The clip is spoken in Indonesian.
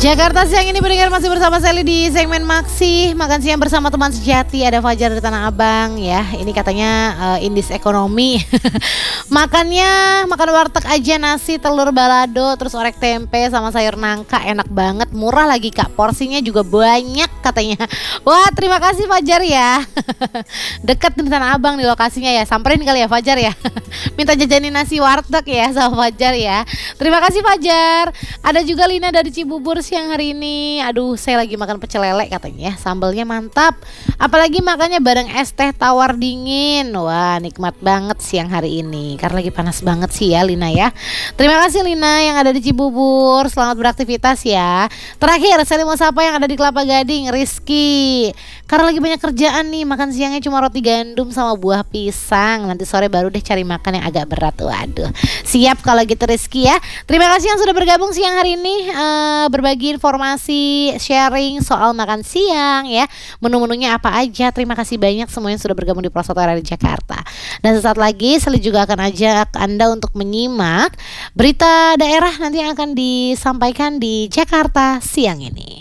Jakarta siang ini pendengar masih bersama Sally di segmen Maksi Makan siang bersama teman sejati. Ada Fajar dari Tanah Abang ya. Ini katanya indis ekonomi. Makannya makan warteg aja, nasi, telur balado, terus orek tempe sama sayur nangka. Enak banget, murah lagi Kak. Porsinya juga banyak katanya. Wah, terima kasih Fajar ya. Dekat di Tanah Abang di lokasinya ya. Samperin kali ya Fajar ya. Minta jajanin nasi warteg ya sama Fajar ya. Terima kasih Fajar. Ada juga Lina dari Cibubur siang hari ini. Aduh, saya lagi makan pecel lele katanya ya. Sambalnya mantap. Apalagi makannya bareng es teh tawar dingin. Wah, nikmat banget siang hari ini. Karena lagi panas banget sih ya Lina ya. Terima kasih Lina yang ada di Cibubur. Selamat beraktivitas ya. Terakhir saya mau sapa yang ada di Kelapa Gading, Rizky. Karena lagi banyak kerjaan nih, makan siangnya cuma roti gandum sama buah pisang. Nanti sore baru deh cari makan yang agak berat. Waduh, siap kalau gitu Rizky ya. Terima kasih yang sudah bergabung siang hari ini, berbagi informasi, sharing soal makan siang ya. Menu-menunya apa aja. Terima kasih banyak semua yang sudah bergabung di Prosoto di Jakarta. Dan sesaat lagi Sally juga akan ajak Anda untuk menyimak berita daerah nanti yang akan disampaikan di Jakarta siang ini.